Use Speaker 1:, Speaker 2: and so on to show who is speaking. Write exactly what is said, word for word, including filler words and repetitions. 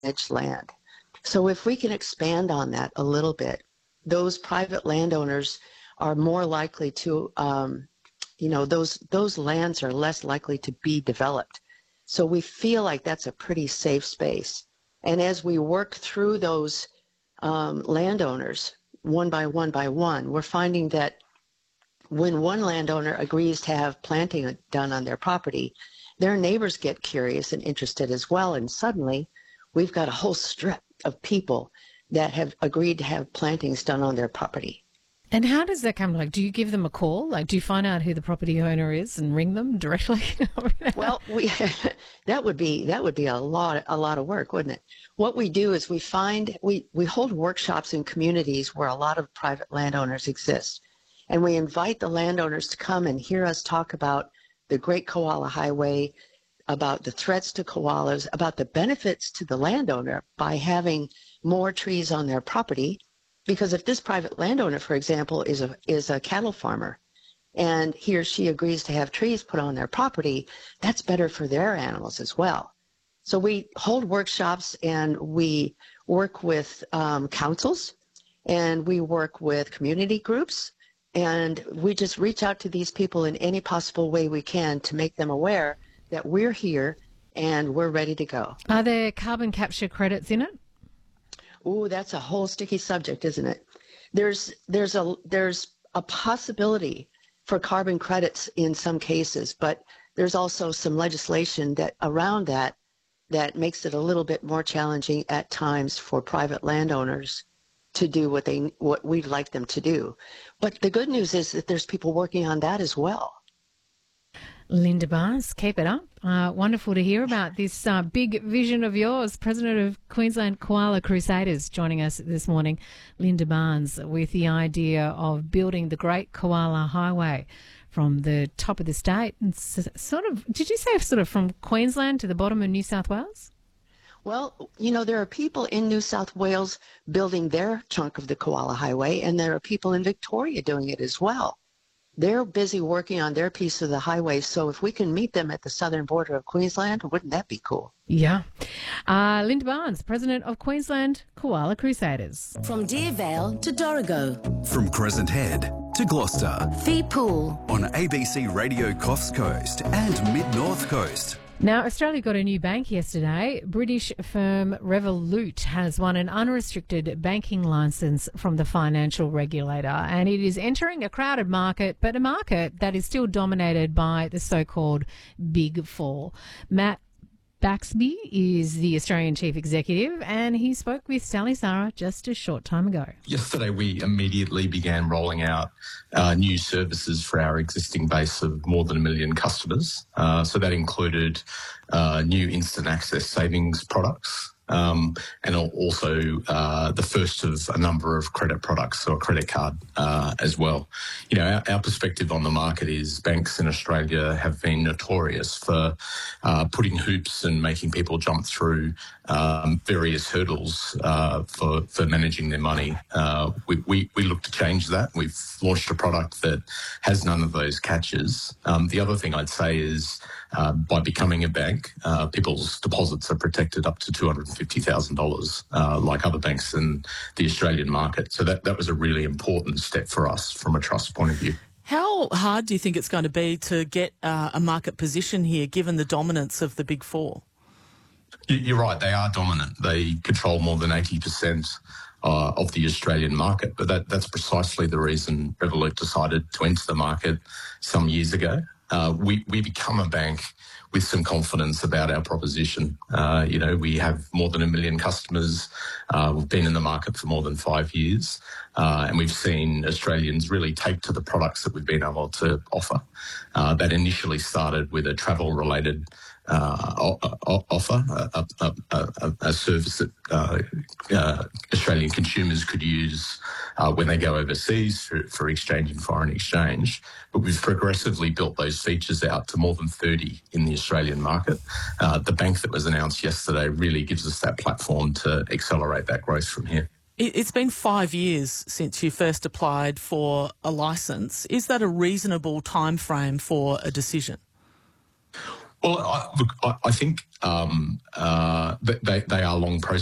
Speaker 1: managed land. So if we can expand on that a little bit, those private landowners are more likely to, um, you know, those those lands are less likely to be developed. So we feel like that's a pretty safe space. And as we work through those um, landowners, one by one by one, we're finding that when one landowner agrees to have planting done on their property, their neighbors get curious and interested as well. And suddenly we've got a whole strip of people that have agreed to have plantings done on their property.
Speaker 2: And how does that come? Like, do you give them a call? Like, do you find out who the property owner is and ring them directly?
Speaker 1: Well, we that would be that would be a lot a lot of work, wouldn't it? What we do is we find we we hold workshops in communities where a lot of private landowners exist, and we invite the landowners to come and hear us talk about the Great Koala Highway, about the threats to koalas, about the benefits to the landowner by having more trees on their property. Because if this private landowner, for example, is a is a cattle farmer, and he or she agrees to have trees put on their property, that's better for their animals as well. So we hold workshops and we work with um, councils, and we work with community groups, and we just reach out to these people in any possible way we can to make them aware that we're here and we're ready to go.
Speaker 2: Are there carbon capture credits in it?
Speaker 1: Ooh, that's a whole sticky subject, isn't it? There's there's a there's a possibility for carbon credits in some cases, but there's also some legislation that around that that makes it a little bit more challenging at times for private landowners to do what they what we'd like them to do. But the good news is that there's people working on that as well.
Speaker 2: Linda Barnes, keep it up. Uh, wonderful to hear about this uh, big vision of yours. President of Queensland Koala Crusaders joining us this morning, Linda Barnes, with the idea of building the Great Koala Highway from the top of the state. And sort of, did you say sort of from Queensland to the bottom of New South Wales?
Speaker 1: Well, you know, there are people in New South Wales building their chunk of the Koala Highway, and there are people in Victoria doing it as well. They're busy working on their piece of the highway, so if we can meet them at the southern border of Queensland, wouldn't that be cool?
Speaker 2: Yeah. Uh, Linda Barnes, President of Queensland Koala Crusaders.
Speaker 3: From Deervale to Dorrigo.
Speaker 4: From Crescent Head to Gloucester.
Speaker 3: Fee Pool.
Speaker 4: On A B C Radio Coffs Coast and Mid-North Coast.
Speaker 2: Now, Australia got a new bank yesterday. British firm Revolut has won an unrestricted banking licence from the financial regulator, and it is entering a crowded market, but a market that is still dominated by the so-called Big Four. Matt Baxby is the Australian Chief Executive, and he spoke with Sally Sarah just a short time ago.
Speaker 5: Yesterday, we immediately began rolling out uh, new services for our existing base of more than a million customers. Uh, so that included uh, new instant access savings products. Um, and also uh, the first of a number of credit products, or credit card uh, as well. You know, our, our perspective on the market is banks in Australia have been notorious for uh, putting hoops and making people jump through um, various hurdles uh, for, for managing their money. Uh, we, we, we look to change that. We've launched a product that has none of those catches. Um, the other thing I'd say is uh, by becoming a bank, uh, people's deposits are protected up to two hundred fifty thousand dollars, uh, like other banks in the Australian market. So that, that was a really important step for us from a trust point of view.
Speaker 6: How hard do you think it's going to be to get uh, a market position here, given the dominance of the Big Four?
Speaker 5: You're right, they are dominant. They control more than eighty percent uh, of the Australian market, but that, that's precisely the reason Revolut decided to enter the market some years ago. Uh, we, we become a bank with some confidence about our proposition. Uh, you know, we have more than a million customers. Uh, we've been in the market for more than five years. Uh, and we've seen Australians really take to the products that we've been able to offer. Uh, that initially started with a travel-related uh, offer, a, a, a, a service that uh, uh, Australian consumers could use uh, when they go overseas for, for exchange and foreign exchange. But we've progressively built those features out to more than thirty in the Australian market. Uh, the bank that was announced yesterday really gives us that platform to accelerate that growth from here.
Speaker 6: It's been five years since you first applied for a licence. Is that a reasonable time frame for a decision?
Speaker 5: Well, I, look, I, I think um, uh, they, they are long processes.